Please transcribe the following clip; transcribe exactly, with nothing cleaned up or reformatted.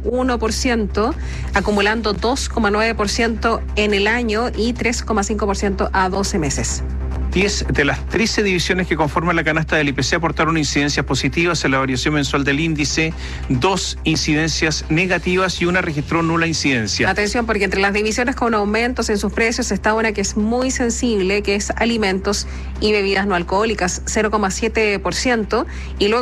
uno por ciento, acumulando dos coma nueve por ciento en el año y tres coma cinco por ciento a doce meses. diez de las trece divisiones que conforman la canasta del I P C aportaron incidencias positivas en la variación mensual del índice, dos incidencias negativas y una registró nula incidencia. Atención, porque entre las divisiones con aumentos en sus precios está una que es muy sensible, que es alimentos y bebidas no alcohólicas, cero coma siete por ciento, y luego